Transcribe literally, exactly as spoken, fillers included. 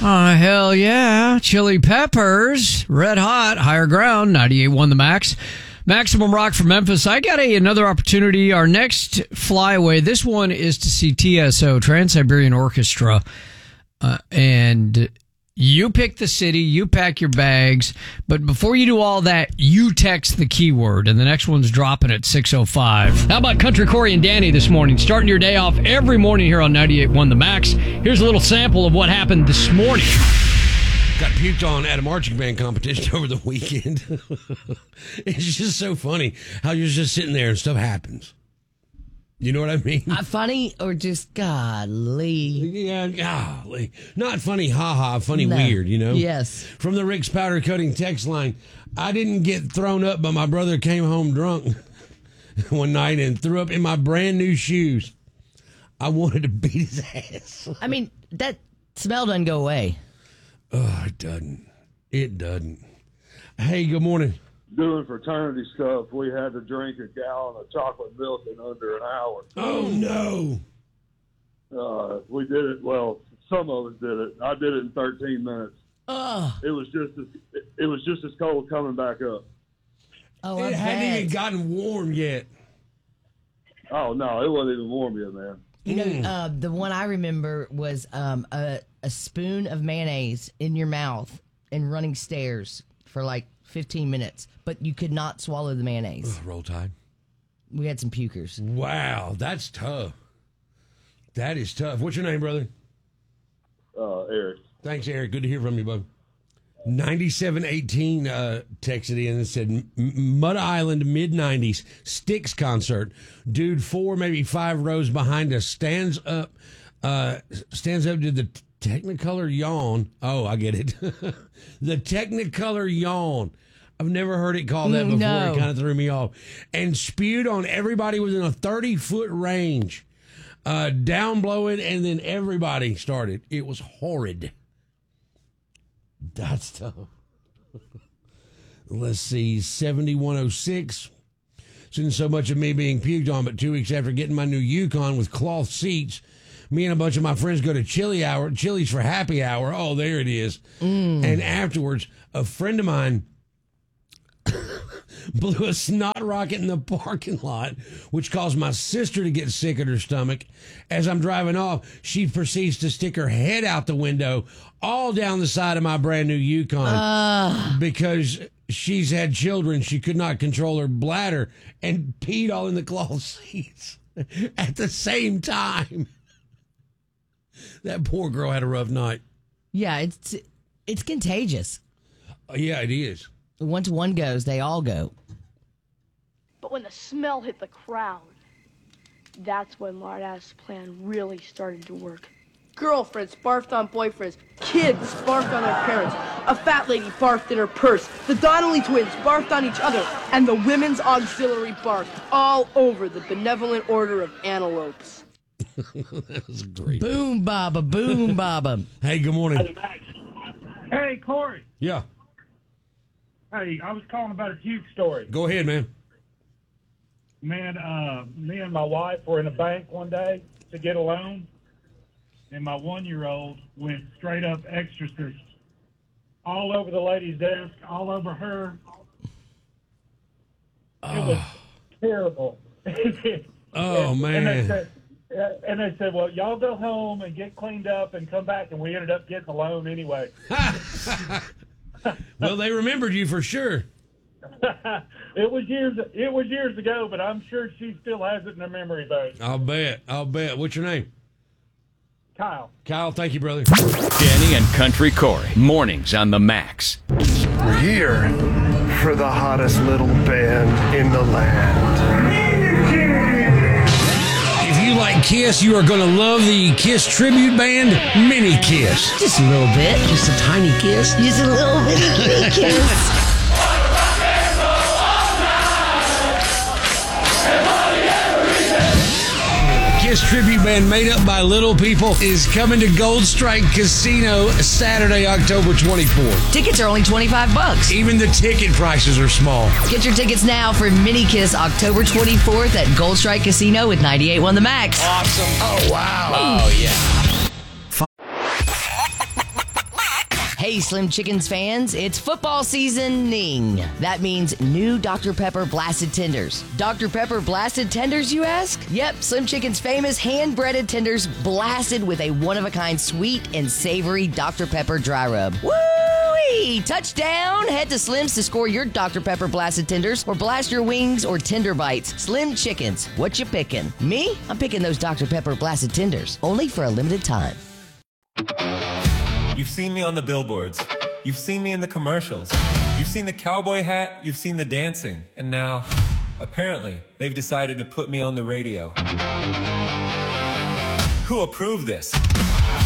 Oh, hell yeah. Chili Peppers, Red Hot, Higher Ground, ninety-eight point one The Max. Maximum Rock from Memphis. I got a, another opportunity. Our next flyaway, this one is to see T S O, Trans-Siberian Orchestra. Uh, and you pick the city, you pack your bags. But before you do all that, you text the keyword. And the next one's dropping at six oh five. How about Country Corey and Danny this morning? Starting your day off every morning here on ninety-eight point one The Max. Here's a little sample of what happened this morning. Got puked on at a marching band competition over the weekend. It's just so funny how you're just sitting there and stuff happens. You know what I mean? Uh, funny or just godly? Yeah, golly. Not funny, ha-ha, funny, No. weird, you know? Yes. From the Rick's Powder Coating text line, I didn't get thrown up, but my brother came home drunk one night and threw up in my brand new shoes. I wanted to beat his ass. I mean, that smell doesn't go away. Oh, it doesn't. It doesn't. Hey, good morning. Doing fraternity stuff, we had to drink a gallon of chocolate milk in under an hour. Oh, no. Uh, we did it, well, some of us did it. I did it in thirteen minutes. Ugh. It was just as, it, it was just as cold coming back up. Oh, It I hadn't bet. even gotten warm yet. Oh, no, it wasn't even warm yet, man. You know, uh, the one I remember was um, a, a spoon of mayonnaise in your mouth and running stairs for like fifteen minutes, but you could not swallow the mayonnaise. Ugh, roll Tide. We had some pukers. Wow, that's tough. That is tough. What's your name, brother? Uh, Eric. Thanks, Eric. Good to hear from you, bud. ninety-seven eighteen uh, texted in and said, "M- Mud Island, mid nineties, Styx concert. Dude, four, maybe five rows behind us, stands up, uh, stands up to the Technicolor yawn. Oh, I get it. The Technicolor yawn. I've never heard it called that before. No. It kind of threw me off. And spewed on everybody within a thirty-foot range. Uh, down blowing, and then everybody started. It was horrid. That's tough. Let's see, seventy-one oh six. Since so much of me being puked on, but two weeks after getting my new Yukon with cloth seats, me and a bunch of my friends go to Chili Hour, Chili's for happy hour. Oh, there it is. Mm. And afterwards, a friend of mine blew a snot rocket in the parking lot, which caused my sister to get sick at her stomach. As I'm driving off, she proceeds to stick her head out the window all down the side of my brand new Yukon Uh. because she's had children. She could not control her bladder and peed all in the cloth seats at the same time. That poor girl had a rough night. Yeah, it's it's contagious. Uh, yeah, it is. Once one goes, they all go. But when the smell hit the crowd, that's when Lardass's plan really started to work. Girlfriends barfed on boyfriends. Kids barfed on their parents. A fat lady barfed in her purse. The Donnelly twins barfed on each other. And the women's auxiliary barfed all over the Benevolent Order of Antelopes. That was great. Boom, Baba, boom, Baba. Hey, good morning. Hey, Corey. Yeah, Hey, I was calling about a puke story. go ahead, man. Man, uh, me and my wife were in a bank one day to get a loan, and my one-year-old went straight up exorcist all over the lady's desk, all over her. It was terrible. Oh, and, man. And they, said, uh, and they said, well, y'all go home and get cleaned up and come back, and we ended up getting a loan anyway. Well, they remembered you for sure. It was years. It was years ago, but I'm sure she still has it in her memory bank. I'll bet. I'll bet. What's your name? Kyle. Kyle, thank you, brother. Danny and Country Corey. Mornings on the Max. We're here for the hottest little band in the land. If you like Kiss, you are going to love the Kiss tribute band, Mini Kiss. Just a little bit. Just a tiny kiss. Just a little bit of kiss. Kiss tribute band made up by little people is coming to Gold Strike Casino Saturday, October twenty-fourth. Tickets are only twenty-five bucks. Even the ticket prices are small. Get your tickets now for Mini Kiss October twenty-fourth at Gold Strike Casino with ninety-eight point one The Max. Awesome. Oh, wow. Oh, yeah. Hey, Slim Chickens fans, it's football seasoning. That means new Doctor Pepper Blasted Tenders. Doctor Pepper Blasted Tenders, you ask? Yep, Slim Chicken's famous hand-breaded tenders blasted with a one-of-a-kind sweet and savory Doctor Pepper dry rub. Woo-wee! Touchdown! Head to Slim's to score your Doctor Pepper Blasted Tenders or blast your wings or tender bites. Slim Chickens, what you picking? Me? I'm picking those Doctor Pepper Blasted Tenders, only for a limited time. You've seen me on the billboards. You've seen me in the commercials. You've seen the cowboy hat. You've seen the dancing. And now, apparently, they've decided to put me on the radio. Who approved this?